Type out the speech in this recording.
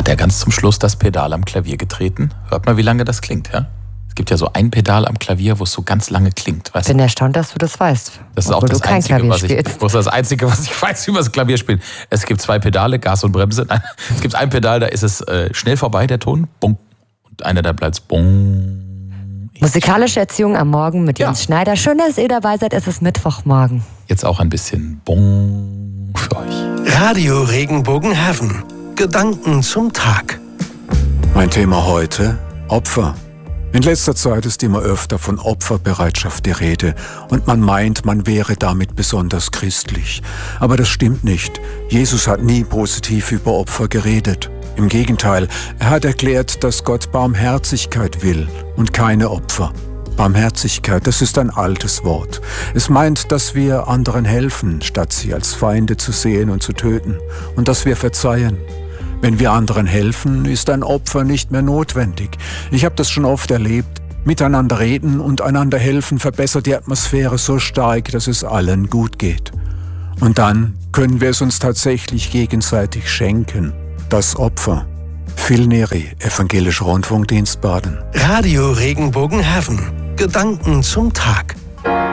hat er ganz zum Schluss das Pedal am Klavier getreten. Hört mal, wie lange das klingt, ja? Es gibt ja so ein Pedal am Klavier, wo es so ganz lange klingt. Weißt Bin erstaunt, dass du das weißt. Das ist auch das Einzige, was ich weiß über das Klavierspielen. Es gibt 2 Pedale, Gas und Bremse. Nein, es gibt ein Pedal, da ist es schnell vorbei, der Ton. Bung. Und einer, da bleibt Bung. Musikalische Erziehung am Morgen mit Jens Schneider. Schön, dass ihr dabei seid. Es ist Mittwochmorgen. Jetzt auch ein bisschen Bung für euch. Radio Regenbogenhafen. Gedanken zum Tag. Mein Thema heute: Opfer. In letzter Zeit ist immer öfter von Opferbereitschaft die Rede und man meint, man wäre damit besonders christlich. Aber das stimmt nicht. Jesus hat nie positiv über Opfer geredet. Im Gegenteil, er hat erklärt, dass Gott Barmherzigkeit will und keine Opfer. Barmherzigkeit, das ist ein altes Wort. Es meint, dass wir anderen helfen, statt sie als Feinde zu sehen und zu töten, und dass wir verzeihen. Wenn wir anderen helfen, ist ein Opfer nicht mehr notwendig. Ich habe das schon oft erlebt. Miteinander reden und einander helfen verbessert die Atmosphäre so stark, dass es allen gut geht. Und dann können wir es uns tatsächlich gegenseitig schenken. Das Opfer. Phil Neri, Evangelischer Rundfunkdienst Baden. Radio Regenbogenhafen. Gedanken zum Tag.